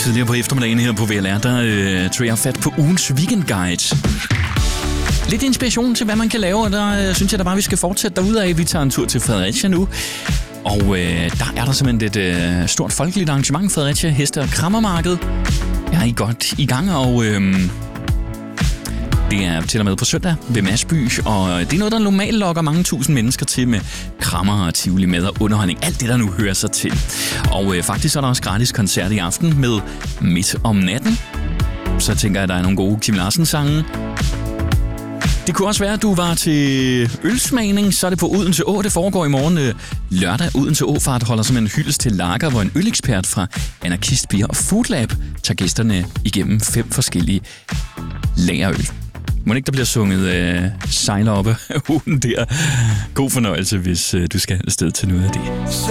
Tidligere på eftermiddagen her på VLR, der tog jeg fat på ugens weekendguide. Lidt inspiration til, hvad man kan lave, og der synes jeg da bare, vi skal fortsætte derudad. Vi tager en tur til Fredericia nu. Og der er der simpelthen et stort folkeligt arrangement, Fredericia Heste- og Krammermarked. Jeg er godt i gang, og det er til og med på søndag ved Masby, og det er noget, der normalt lokker mange tusind mennesker til med krammer og tivoli med og underholdning. Alt det, der nu hører sig til. Og faktisk er der også gratis koncert i aften med Midt om natten. Så tænker jeg, at der er nogle gode Kim Larsen-sange. Det kunne også være, at du var til ølsmagning, så er det på Odense Å. Det foregår i morgen lørdag. Odense Åfart holder simpelthen hyldest til lager, hvor en ølekspert fra Anarkist Beer og Foodlab tager gæsterne igennem 5 forskellige lagerøl. Må ikke der bliver sunget sejler oppe uden der. God fornøjelse, hvis du skal afsted til noget af det.